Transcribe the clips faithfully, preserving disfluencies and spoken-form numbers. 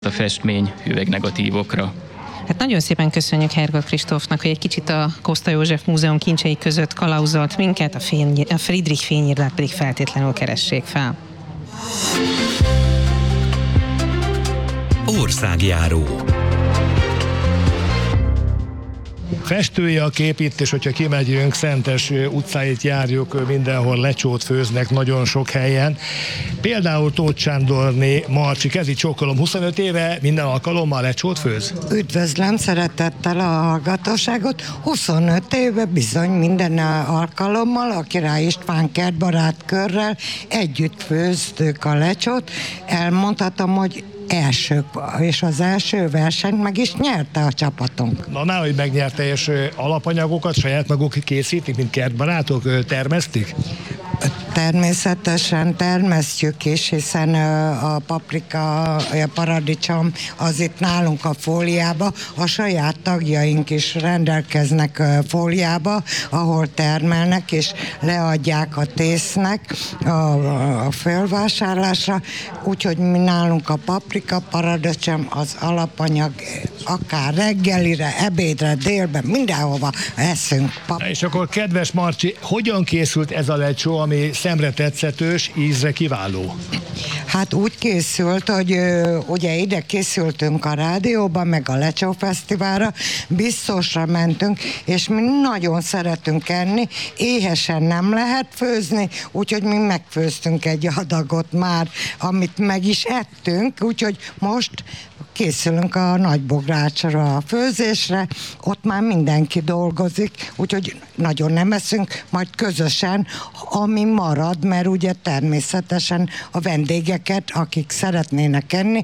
a festmény üvegnegatívokra. Hát nagyon szépen köszönjük Herga Kristófnak, hogy egy kicsit a Koszta József Múzeum kincsei között kalauzolt minket, a, fény, a Friedrich fényirdát pedig feltétlenül keressék fel. Országjáró. Festői a kép itt, és hogyha kimegyünk, Szentes utcáit járjuk, mindenhol lecsót főznek nagyon sok helyen. Például Tóth Sándorné Marcsi, kezi csókolom, huszonöt éve minden alkalommal lecsót főz? Üdvözlöm szeretettel a hallgatóságot. huszonöt éve bizony minden alkalommal a Király István kertbarátkörrel együtt főztük a lecsót. Elmondhatom, hogy első, és az első versenyt meg is nyerte a csapatunk. Na, nála, hogy megnyerte, és alapanyagokat saját maguk készítik, mint kertbarátok, termesztik? Természetesen termesztjük is, hiszen a paprika, a paradicsom az itt nálunk a fóliába, a saját tagjaink is rendelkeznek fóliába, ahol termelnek és leadják a tésznek a, a fölvásárlásra, úgyhogy mi nálunk a paprika, paradicsom az alapanyag, akár reggelire, ebédre, délben, mindenhova eszünk. Pap- És akkor kedves Marcsi, hogyan készült ez a lecsó, ami szemre tetszetős, ízre kiváló? Hát úgy készült, hogy ö, ugye ide készültünk a rádióban, meg a Lecsó Fesztiválra, biztosra mentünk, és mi nagyon szeretünk enni, éhesen nem lehet főzni, úgyhogy mi megfőztünk egy adagot már, amit meg is ettünk, úgyhogy most készülünk a Nagybográcsra a főzésre, ott már mindenki dolgozik, úgyhogy nagyon nem eszünk, majd közösen, ami marad, mert ugye természetesen a vendégeket, akik szeretnének enni,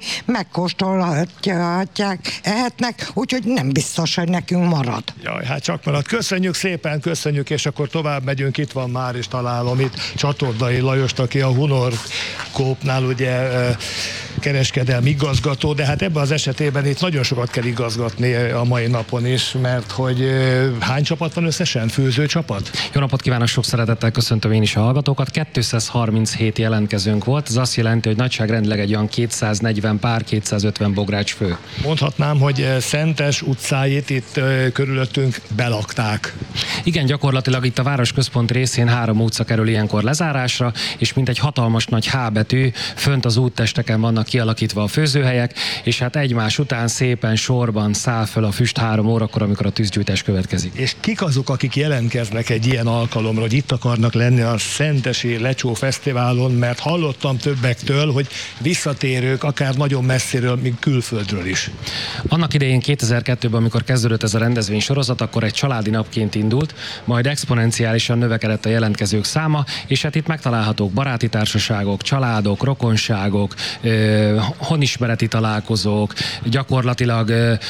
megkóstolhatják, ehetnek, úgyhogy nem biztos, hogy nekünk marad. Jaj, hát csak marad. Köszönjük szépen, köszönjük, és akkor tovább megyünk, itt van már, és találom itt Csatordai Lajost, aki a Hunor Coop-nál ugye kereskedelmi igazgató, de hát ebben az esetében itt nagyon sokat kell igazgatni a mai napon is, mert hogy hány csapat van összesen? Főző csapat? Jó napot kívánok, sok szeretettel köszöntöm én is a hallgatókat. kétszázharminchét jelentkezőnk volt, ez azt jelenti, hogy nagyságrendileg egy olyan kétszáznegyven pár, kétszázötven bogrács fő. Mondhatnám, hogy Szentes utcáit itt körülöttünk belakták. Igen, gyakorlatilag itt a városközpont részén három utca kerül ilyenkor lezárásra, és mint egy hatalmas nagy H betű, fönt az úttesteken vannak kialakítva a főzőhelyek, és hát egymás után szépen sorban száll föl a füst három órakor, amikor a tűzgyújtás következik. És kik azok, akik jelentkeznek egy ilyen alkalomra, hogy itt akarnak lenni a Szentesi Lecsó Fesztiválon, mert hallottam többektől, hogy visszatérők, akár nagyon messziről, még külföldről is. Annak idején kétezer-kettőben, amikor kezdődött ez a rendezvény sorozat, akkor egy családi napként indult, majd exponenciálisan növekedett a jelentkezők száma, és hát itt megtalálhatók baráti társaságok, családok, rokonságok, honismereti találkozók, gyakorlatilag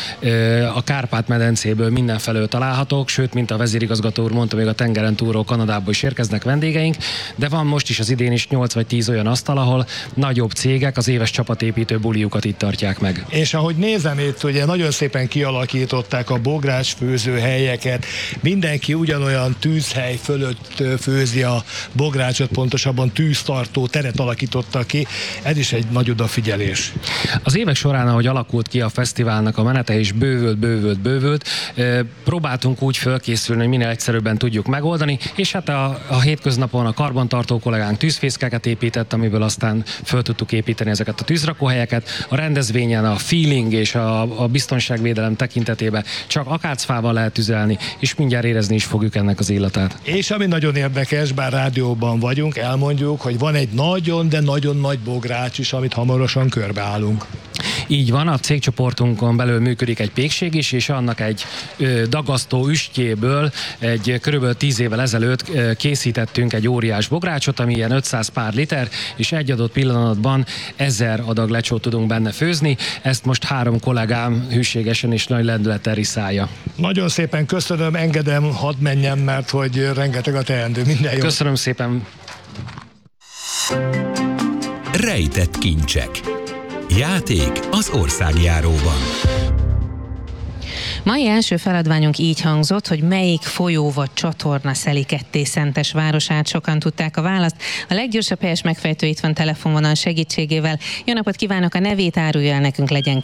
a Kárpát-medencéből mindenfelől találhatók, sőt, mint a vezérigazgató úr mondta, még a tengeren túlról Kanadából is érkeznek vendégeink, de van most is az idén is nyolc vagy tíz olyan asztal, ahol nagyobb cégek az éves csapatépítő buliukat itt tartják meg. És ahogy nézem itt, ugye nagyon szépen kialakították a bogrács főzőhelyeket, mindenki ugyanolyan tűzhely fölött főzi a bográcsot, pontosabban tűztartó teret alakította ki, ez is egy nagy odafigyelés. Az évek során, ahogy alakult ki a fesztiválnak a menete, és bővült, bővült, bővült, próbáltunk úgy fölkészülni, hogy minél egyszerűbben tudjuk megoldani, és hát a, a hétköznapon a karbantartó kollégánk tűzfészkeket épített, amiből aztán föl tudtuk építeni ezeket a tűzrakóhelyeket. A rendezvényen a feeling és a, a biztonságvédelem tekintetében csak akácfával lehet tüzelni, és mindjárt érezni is fogjuk ennek az illatát. És ami nagyon érdekes, bár rádióban vagyunk, elmondjuk, hogy van egy nagyon, de nagyon nagy bogrács is, amit hamarosan körbeállunk. Így van, a cégcsoportunkon belül működik egy pékség is, és annak egy ö, dagasztó üstjéből egy körülbelül tíz évvel ezelőtt ö, készítettünk egy óriás bográcsot, ami ilyen ötszáz pár liter, és egy adott pillanatban ezer adag lecsót tudunk benne főzni. Ezt most három kollégám hűségesen és nagy lendülettel riszálja. Nagyon szépen köszönöm, engedem, hadd menjem, mert hogy rengeteg a teendő. Minden jó. Köszönöm szépen. Rejtett kincsek. Játék az országjáróban. Mai első feladványunk így hangzott, hogy melyik folyó vagy csatorna szeli ketté Szentes városát. Sokan tudták a választ. A leggyorsabb helyes megfejtő itt van telefonvonal segítségével. Jó napot kívánok, a nevét árulja el nekünk, legyen